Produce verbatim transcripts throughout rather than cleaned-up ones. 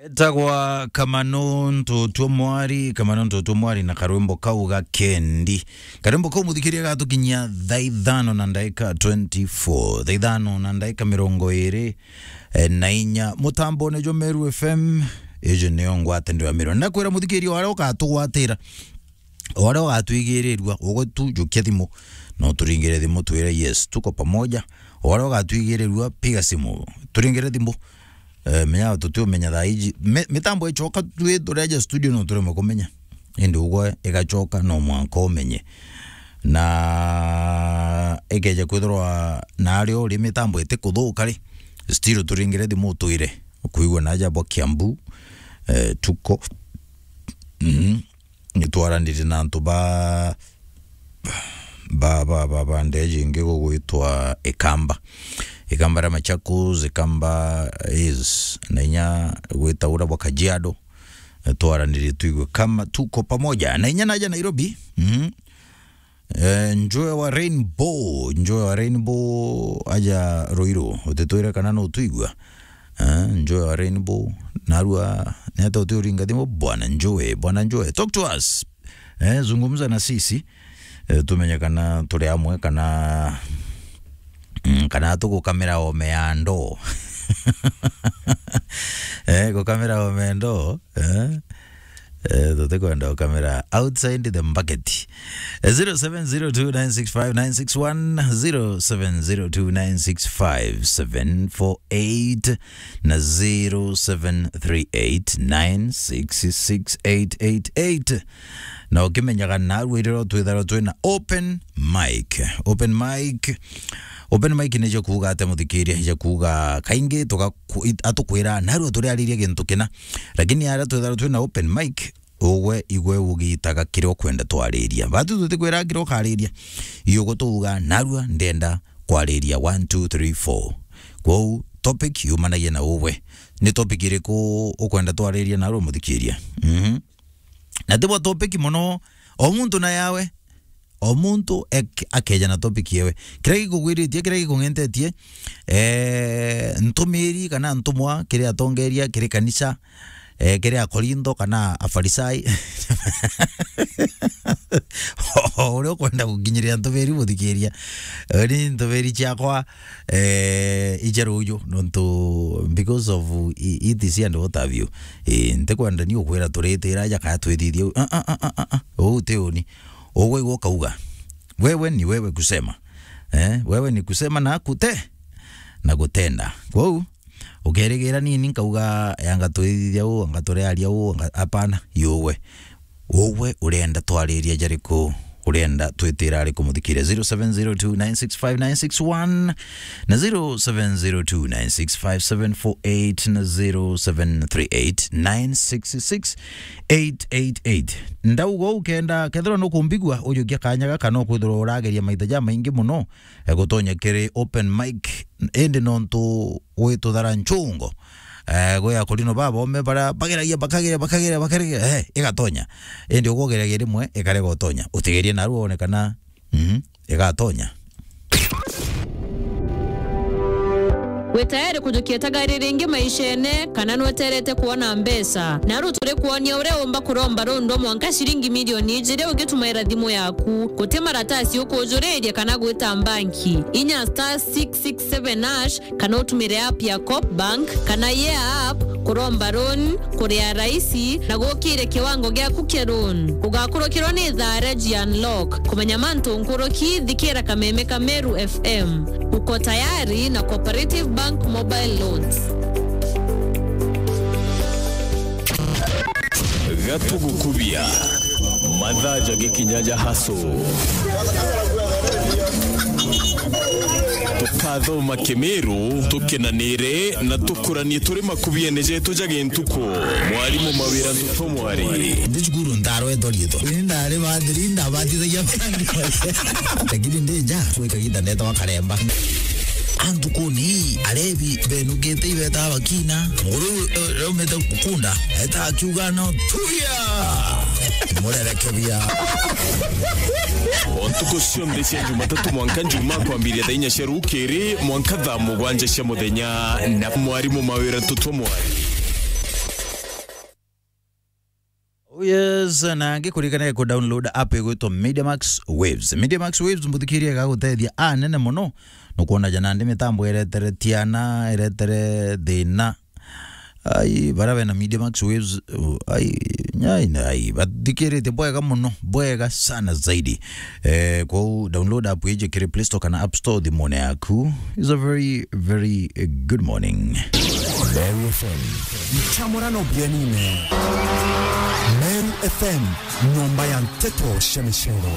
Etagwa Kamanonto Tumwari Kamanonto Tumwari na karwembo kau ga kendi karwembo kau muthikiria gatukinya thaithano na ndaika twenty-four thaithano na ndaika mirongo iri na inya mutambo ne jo Meru F M eje neongo atendo ya miro nakwira muthikiria wale ukatugwatira wale ukatwigirirwa ugo tu jukia thimu no turingire thimu twire yes tuko pamoja wale ukatwigirirwa piga simu turingire thimu Uh, menya tutu menya thaiji mitambo ichoka twe tureja studio no turemo kumenya indi ugwe igachoka no mwanko menye na egeje kwithirwa nario ri mitambo ite kuthuka ri still turingire thimu twire kuigwa naja bo Kiambu uh, tuko mhm ni twaranire na ntu ba ba ba ba ba ndeje ngego gwitwa Ekamba Ikamba Machakos, Ikamba is nainya weta ura wa Kajiado tuara nili tuigwe kama tuko pamoja nainya naja Nairobi mm -hmm. Njoe wa Rainbow Njoe wa Rainbow aja Roiro utetuira kanano tuigwa Njoe wa Rainbow narua neta uturinga dimo bwana Njoe bwana Njoe talk to us eh, zungumza na sisi eh, tumenya kana tule amwe kana Mm, kana tuko kamera omeando eh ko kamera omeando eh eh dote kwenda kamera outside the bucket zero seven zero two nine six five nine six one zero seven zero two nine six five seven four eight na zero seven three eight nine six six eight eight eight na ukimenya na wiro twitharo twina open mic open mic Open mic neje kuga ate muthikiria hija kuga kaingi toka atukwira naru turi ariria gintu kina lakini ara twethara twina open mic ogwe igwe ugitaga kiro kwenda twariria batu tutikwira kiro kariria iyo tuga naru ndenda kwariria one two three four kwa topic yumanaye na ogwe ni topic iriku ukwenda twariria naru muthikiria mhm na tibo topic muno omuntu na yawe omuntu akeja na topic yewe kiragi kugwiritie kiragi kungentetie eh ntumiri kana ntumwa kire atongeria kire kanisa eh kire akorindo kana afarisai oro kwenda kuginyiria ntumiri muthikiria eri ntumiri chakwa eh ijerujo nonto because of it is and what have you eh ntekwenda ni ukwira turetera ja ka twithithio ah ah ah ah o teoni Owe woka uga wewe ni wewe kusema eh wewe ni kusema na kute na gutenda kwao ugeregera nini kauga yanga twithithia u anga turearia u apana yowe owe urenda twariria jariko urenda twitira ari kumuthikire zero seven zero two nine six five nine six one na zero seven zero two nine six five seven four eight na zero seven three eight nine six six eight eight eight ndaugo ukenda kethero no kumbigwa uyu gya kanyaga kana kwithiro urageria maitha ja maingi muno egutonya kiri open mic ende nonto wetu thara nchungo eh goya kolino baba ome bara bageragia bakagera bakagera bakagera eh igatonya ende ugogeregia rimwe ikarega utonya utigerie na ruone kana mhm igatonya Wetayari kujukia tagariringi maishene kana nweterete kuona mbesa naru turi kuonia ure omba kuromba rondo mwanka shiringi milioni ijire ugitumaira thimu yaku kote maratasi ukojoreria kana gwita banki inya star six six seven hash kana utumire app ya Coop Bank kana ye app kuromba ron kuria raisi na gukire kiwango gya kukia ron ugakurokirwa ni thare Gianlock kumenya manto nkuroki thikira kameme ka Meru F M uko tayari na Cooperative Bank Mobile Loans. Gatugukubia madhaja gikinyaja haso tukatho makemeru tukenanire na tukuranie turi makubie neje tujage ntuko mwarimu mawira ntuto mwari ndijuguru ndaro edorieto ndare badiri ndabati ya tagiri ndeja kweka gidane wa karemba andukuni alebi benugete ibeta bakina muru rometa kukunda eta chugano tuya morera kebia ontuko sionde cia Jumatatu mwanka njuma kwambiria thainya cia rukiri mwanka thamu gwanja cia muthenya na mwarimu mawira ntuto mwari Yes, na ngikurikana ku download app igwitwo Mediamax Waves. Mediamax Waves muthikiria gagutethia a nene muno no kuona jana ndi mitambo eretere tiana eretere thina. Ai bara na Mediamax Waves ai nyai na ai bathikiri te bwega muno bwega sana zaidi. Eh kwa download app ije kire Play Store kana App Store the morning yaku is a very very uh, good morning. Meru F M Mchamorano bienine Meru F M Nyomba ya Nteto Shemishero.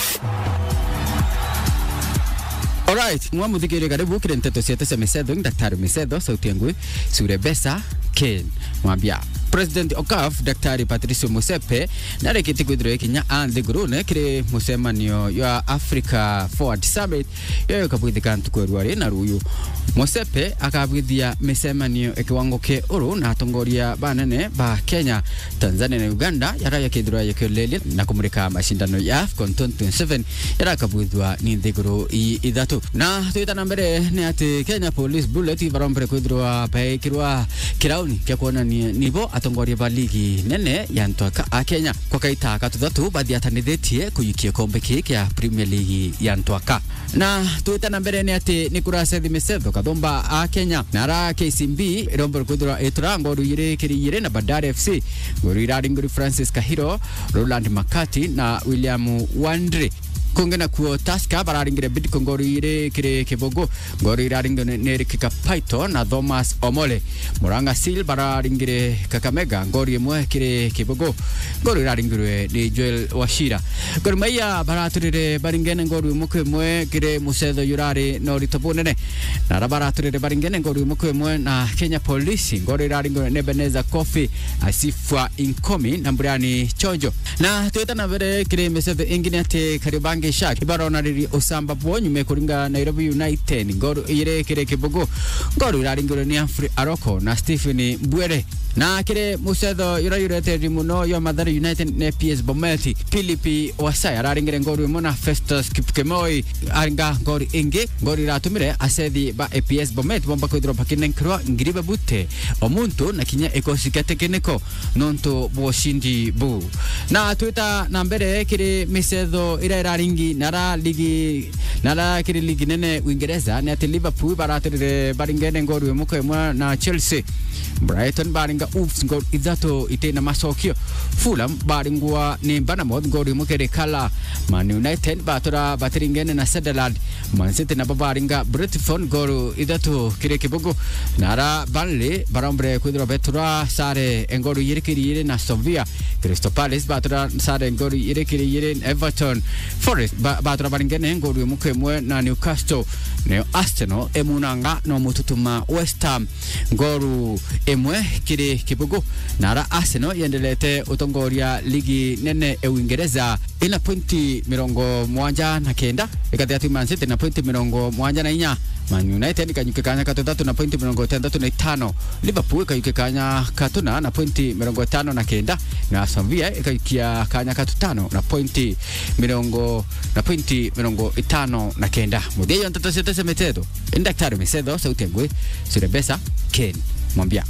Alright, mwa muthikiri karibu kire Nteto Siete Shemishero Daktari Misedo sauti yangu Surebesa Ken mwambia President Okaf Daktari Patricio Musepe nareketi kwithirwa kinya andi gurune kire musemanio ya Africa Forward Summit yo kabwithika ntukwerwari na ruyu Musepe akabwithia misemanio ekiwango ke uru na atongoria banene ba Kenya, Tanzania na Uganda yaraya kithirwa yekelele na kumurika mashindano ya AFCON twenty twenty-seven yarakabwithwa ni nthiguru ithatu na twita mbere ni ati Kenya Police Bullet barombere kwithirwa baikirwa kirauni kya kuona ni nibo atongoria ba ligi nene ya ntwaka a Kenya kwa kaita katuthatu bathiatanithitie kuyikia kombe kiki ya Premier League ya ntwaka na twita mbere ni ati ni kurasethi misetho kathomba a Kenya na ra K C B rombere kwithirwa etura ngoru yire kiriyire na Bandari F C ngoru irari ngori Francis Kahiro, Roland Makati na William Wandre kongena kuo Taska bararingire bid kongoro ire kire kibogo ngoro iraringo nere kika Python na Thomas Omole Muranga Seal bararingire Kakamega ngoro yemwe kire kibogo ngoro iraringire ni Joel Washira ngoro maya baraturire baringene ngoro mukwe mwe kire Musetho yurari no ritobunene na baraturire baringene ngoro mukwe mwe na Kenya Police ngoro iraringire Nebeneza Coffee Asifwa Inkomi na Mbriani Chojo na tuetana vere kire Musetho ingine ate Karibangi Shaki barona riri Osamba Bwonyu mekuringa Nairobi United ngoro ire kire kibogo ngoro iraringiro ni Humphrey Aroko na Stephen Mbwere na kire Musetho yurayurete rimuno yo Mathare United ne P S Bomet Philip Wasai araringire ngoro mona Festus Kipkemoi aringa ngoro ingi ngoro iratumire asethi ba P S Bomet bomba kwithiro pakinen kro ngiriba butte omuntu na kinya ekosikate keneko nonto boshindi bu na twita na mbere kire Musetho ira iraringi nara ligi nara kire ligi nene Uingereza ne ati Liverpool baratirire baringene ngoro mukwe mwa na Chelsea Brighton baringa Wolves ngoro idhato itena masokio Fulham baringwa ni Bournemouth ngoro mukere kala Man United batora batiringene na Sunderland Man City na baringa Brentford ngoro idhato kire kibogo nara Burnley barombre kwidro betura sare ngoro yirikiri na Sevilla Crystal Palace batora sare ngoro yirikiri Everton Forest batora baringene ngoro mukwe mwe na Newcastle ne Arsenal emunanga no mututuma West Ham ngoro emwe kire kibugo nara Arsenal yendelete utongoria ligi nene e Uingereza ina pointi mirongo mwanja na kenda ikathia Man City na pointi mirongo mwanja na inya Man United kanyuke kanya katatu na pointi mirongo tandatu na itano Liverpool kanyuke kanya katuna na pointi mirongo tano na kenda na Aston Villa ikayikia kanya katutano na pointi mirongo na pointi mirongo itano na kenda mudeyo Nteto Siete Shemishero Daktari Misedo sauti yangu Surebesa Ken mwambia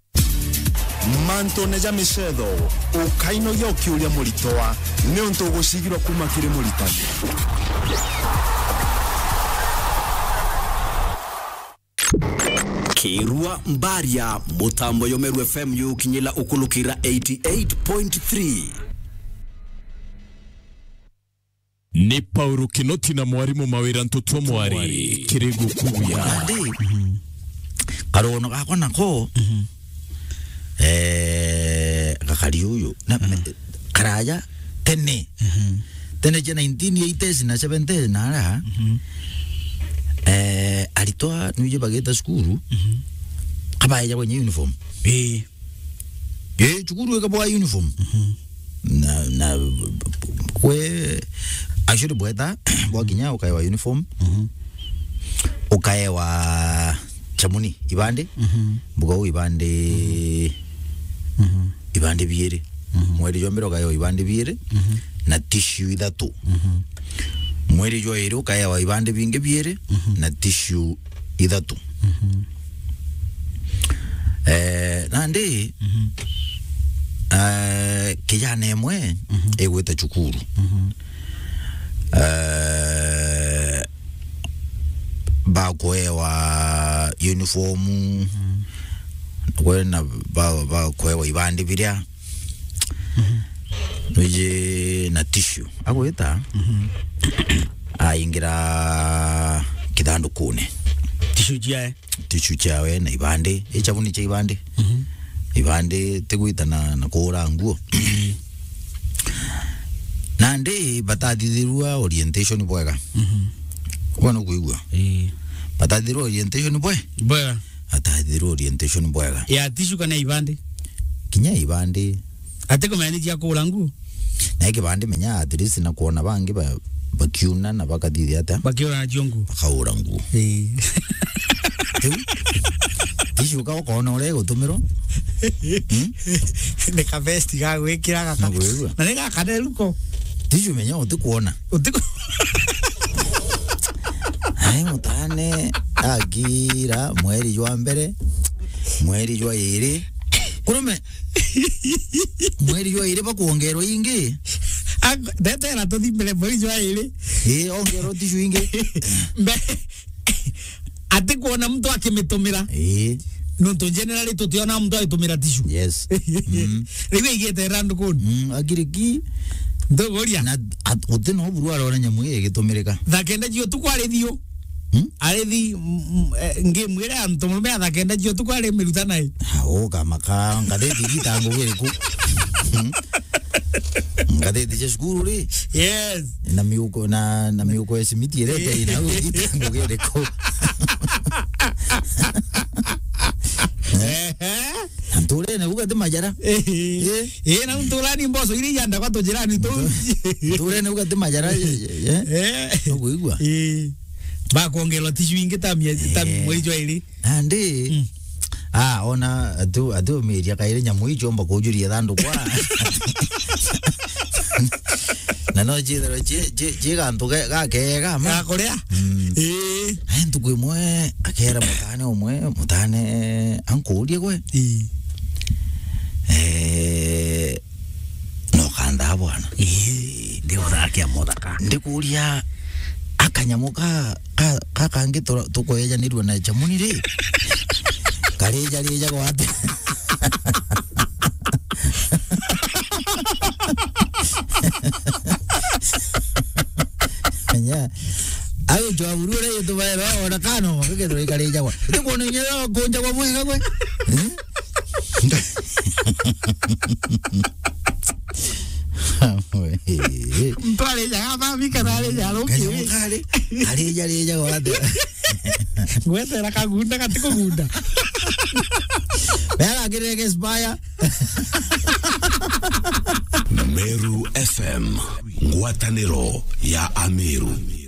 Manto neja Misedo ukaino yoki ulia mulitoa neonto gusigirwa kuma kire mulitani Kirua Mbaria mutambo yo Meru F M yu kinyila ukulukira eighty-eight point three. Ni Pauru Kinoti na mwarimu mawira ntutu mwari kiregu kuya karono kakona ko eh kakari uyu na karaya tene tene jana nineteen eighties na seventies na ara eh alitoa nuje bageta skuru kabaya kwenye uniform eh eh chukuru kabwa uniform na na kwe actually bweta bwaginya ukaiwa uniform ukaiwa chamuni ibande bugo ibande ibande biere mwere jombero kayo ibande biere na tissue idatu mwere jo ero kaya ibande binge biere na tissue idatu eh nande eh eh kijana emwe egweta chukuru eh ba kwewa uniform kwena ba ba kwewa ibandi biria Nuje na tissue agweta aingira kidando kune tissue jae tissue chawe na ibande echabuni cha ibande ibande tegwita na na kora nguo nande batadithirua orientation bwega kubona kuigua eh batadithirua orientation bwe bwega atadithirua orientation bwega ya tissue kana ibande kinya ibande ate komani ya kora nguo na ikibande menya at least na kuona bangi ba bakiuna na bakathithia ata bakiona na jongo bakaura nguo eh tissue ka ko no le gutumiro ne ka vesti ga gwikira ga na ne ga kade luko tissue menya utikuona utiko ai mutane agira mweri jwa mbere mweri jwa iri kurume mweri jwa iri bakuongerwa ingi dete la todi mbele mweri jwa iri eh ongerwa tissue ingi ate kuona mtu akimetumira eh no to generally tutiona mtu aitumira tissue yes riwe igete randu kun mm agiriki ndogoria na utino buru arona nyamu igitumirika thakenda jio tukwarithio arethi ngimwire antu mume athakenda jio tukware miruta nai o kama ka ngadethi gitango giriku ngadethi je skuru ri yes na miuko na na miuko esimiti rete ina gitango giriku eh antule ne buka de majara eh eh na ntulani mboso iri yanda kwa to jirani to tule ne buka de majara eh eh kuigwa eh ba kuongelwa tissue ingi tamye tamye mweri jwa iri ande ah ona adu adu media kaire nyamu icho mba kujuria thandu kwa na no jithero je je je gantu ga kega ma korea eh ai ntu kwimwe akera mutane umwe mutane ankuria gwe eh no kanda bwana eh ndio rakia modaka ndikuria akanyamuka ka ka kangi tukoyeja nirwa na jamuni ri kareja reja gwate nya ayo jawuru re to ba ra ora kano ke to kareja gwa te kono nyero gonja gwa mwega gwe mpale ya mami kanale ya lo ki kale kale ya le ya gwate gwete ra kagunda katiko gunda bela kireke spaya Meru F M ngwataniro ya Ameru.